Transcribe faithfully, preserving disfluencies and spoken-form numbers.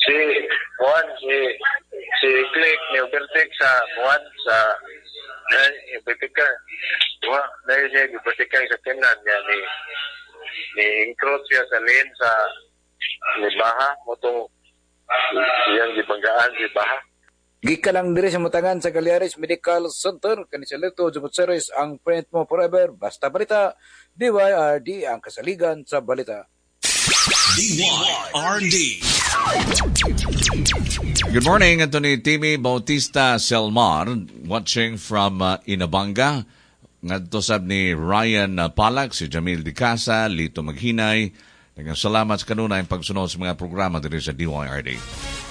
Si Juan, si si Click, ni Overtake sa Juan, sa na Betika. Wa, dahil siya Betika sa Kenan niya ni ni encroach siya sa lane sa ni Baha, motong siyang gibanggaan si Baha. Gika lang diri sa Mutangan sa Galiares Medical Center. Kanisalito, Jumutseres, ang print mo forever. Basta balita, D Y R D ang kasaligan sa balita. D Y R D. Good morning, Anthony Timmy Bautista Selmar, watching from uh, Inabanga. Ngadto sab ni Ryan uh, Palak, si Jamil Di Casa, Lito Maghinay. Salamat sa kanunay pagsunod sa mga programa diri sa D Y R D.